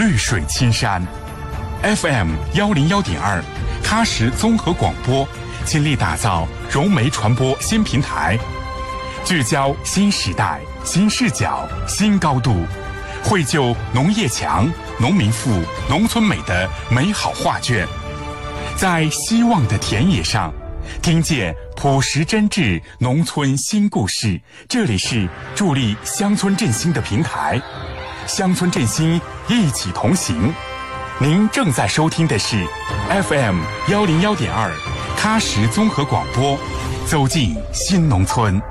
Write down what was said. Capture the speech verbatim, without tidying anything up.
绿水青山。F M 幺零幺点二，喀什综合广播倾力打造融媒传播新平台，聚焦新时代、新视角、新高度，绘就农业强、农民富、农村美的美好画卷。在希望的田野上，听见朴实真挚农村新故事。这里是助力乡村振兴的平台，乡村振兴一起同行。您正在收听的是 F M 幺零幺点二喀什综合广播，走进新农村。